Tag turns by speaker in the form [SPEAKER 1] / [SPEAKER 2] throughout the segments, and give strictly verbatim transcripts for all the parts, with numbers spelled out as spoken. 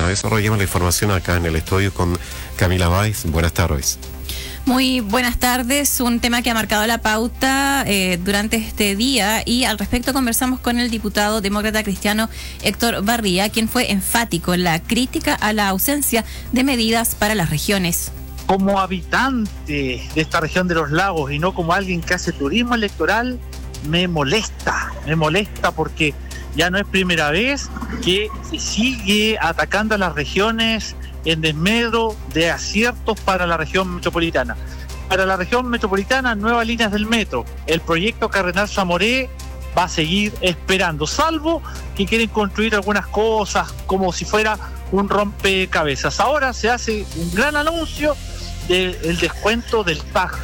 [SPEAKER 1] Desarrollemos la información acá en el estudio con Camila Báez. Buenas tardes.
[SPEAKER 2] Muy buenas tardes. Un tema que ha marcado la pauta eh, durante este día, y al respecto conversamos con el diputado demócrata cristiano Héctor Barría, quien fue enfático en la crítica a la ausencia de medidas para las regiones.
[SPEAKER 3] Como habitante de esta región de los lagos y no como alguien que hace turismo electoral, me molesta, me molesta porque ya no es primera vez que se sigue atacando a las regiones en desmedro de aciertos para la región metropolitana. Para la región metropolitana, nuevas líneas del metro. El proyecto Cardenal Zamoré va a seguir esperando, salvo que quieren construir algunas cosas como si fuera un rompecabezas. Ahora se hace un gran anuncio del descuento del P A G.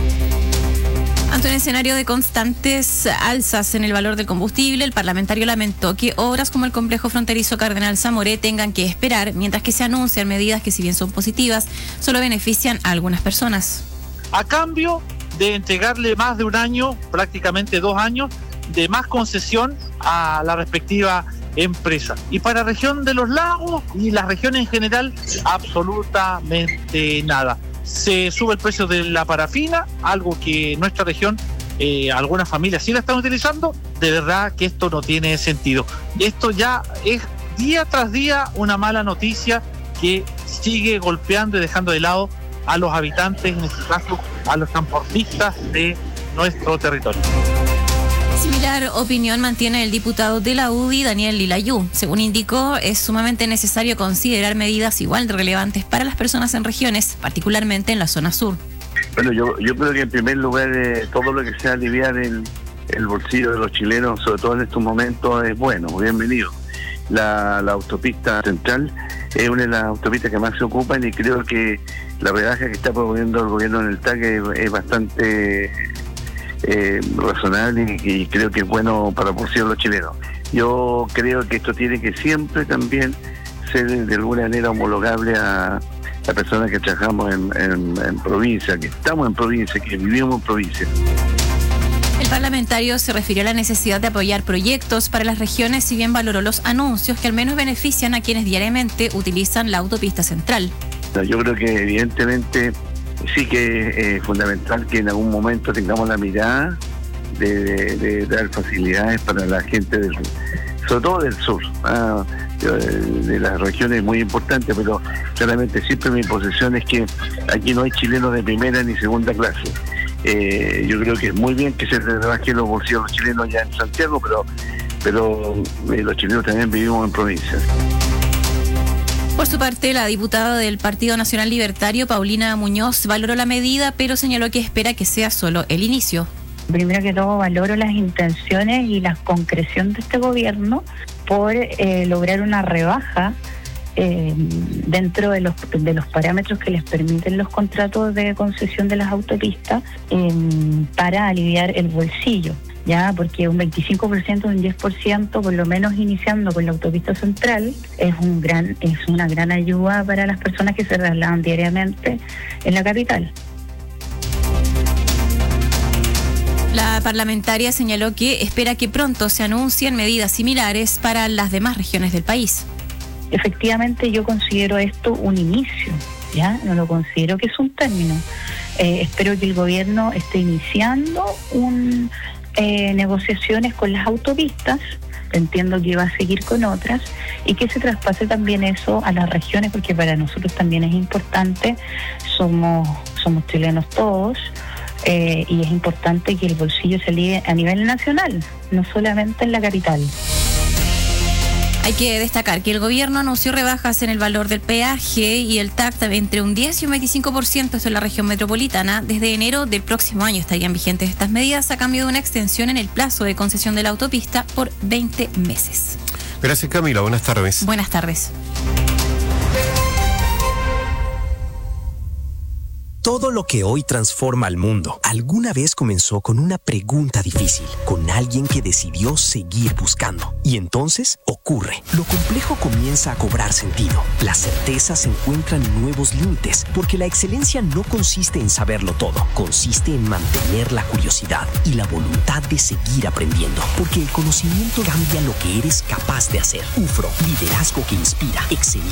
[SPEAKER 2] Ante un escenario de constantes alzas en el valor del combustible, el parlamentario lamentó que obras como el complejo fronterizo Cardenal Zamoré tengan que esperar, mientras que se anuncian medidas que, si bien son positivas, solo benefician a algunas personas.
[SPEAKER 3] A cambio de entregarle más de un año, prácticamente dos años, de más concesión a la respectiva empresa. Y para la región de los lagos y las regiones en general, absolutamente nada. Se sube el precio de la parafina, algo que en nuestra región eh, algunas familias sí la están utilizando. De verdad que esto no tiene sentido. Esto ya es día tras día una mala noticia que sigue golpeando y dejando de lado a los habitantes, en este caso a los transportistas de nuestro territorio.
[SPEAKER 2] Similar opinión mantiene el diputado de la U D I, Daniel Lilayú. Según indicó, es sumamente necesario considerar medidas igual de relevantes para las personas en regiones, particularmente en la zona sur.
[SPEAKER 4] Bueno, yo, yo creo que en primer lugar eh, todo lo que sea aliviar el, el bolsillo de los chilenos, sobre todo en estos momentos, es bueno, bienvenido. La, la autopista central es una de las autopistas que más se ocupan, y creo que la rebaja que está proponiendo el gobierno en el T A C es, es bastante Eh, razonable, y, y creo que es bueno para el bolsillo de los chilenos. Yo creo que esto tiene que siempre también ser de alguna manera homologable a las personas que trabajamos en, en, en provincia, que estamos en provincia, que vivimos en provincia.
[SPEAKER 2] El parlamentario se refirió a la necesidad de apoyar proyectos para las regiones, si bien valoró los anuncios que al menos benefician a quienes diariamente utilizan la autopista central.
[SPEAKER 4] Yo creo que evidentemente sí que es eh, fundamental que en algún momento tengamos la mirada de, de, de dar facilidades para la gente del, sobre todo del sur, ah, de, de las regiones muy importantes, pero claramente siempre mi posición es que aquí no hay chilenos de primera ni segunda clase. Eh, yo creo que es muy bien que se rebajen los bolsillos de los chilenos ya en Santiago, pero, pero eh, los chilenos también vivimos en provincias.
[SPEAKER 2] Por su parte, la diputada del Partido Nacional Libertario, Paulina Muñoz, valoró la medida, pero señaló que espera que sea solo el inicio.
[SPEAKER 5] Primero que todo, valoro las intenciones y la concreción de este gobierno por eh, lograr una rebaja eh, dentro de los, de los parámetros que les permiten los contratos de concesión de las autopistas eh, para aliviar el bolsillo. Ya, porque un veinticinco por ciento, un diez por ciento, por lo menos iniciando con la autopista central, es un gran, es una gran ayuda para las personas que se trasladan diariamente en la capital.
[SPEAKER 2] La parlamentaria señaló que espera que pronto se anuncien medidas similares para las demás regiones del país.
[SPEAKER 5] Efectivamente, yo considero esto un inicio, ya, no lo considero que es un término. Eh, espero que el gobierno esté iniciando un Eh, negociaciones con las autopistas, entiendo que va a seguir con otras, y que se traspase también eso a las regiones, porque para nosotros también es importante, somos, somos chilenos todos, eh, y es importante que el bolsillo se alivie a nivel nacional, no solamente en la capital.
[SPEAKER 2] Hay que destacar que el gobierno anunció rebajas en el valor del peaje y el T A C entre un diez y un veinticinco por ciento en la región metropolitana. Desde enero del próximo año estarían vigentes estas medidas a cambio de una extensión en el plazo de concesión de la autopista por veinte meses.
[SPEAKER 1] Gracias, Camila. Buenas tardes.
[SPEAKER 2] Buenas tardes.
[SPEAKER 6] Todo lo que hoy transforma al mundo alguna vez comenzó con una pregunta difícil, con alguien que decidió seguir buscando. Y entonces ocurre. Lo complejo comienza a cobrar sentido. Las certezas encuentran nuevos límites, porque la excelencia no consiste en saberlo todo, consiste en mantener la curiosidad y la voluntad de seguir aprendiendo, porque el conocimiento cambia lo que eres capaz de hacer. UFRO, liderazgo que inspira, excelencia.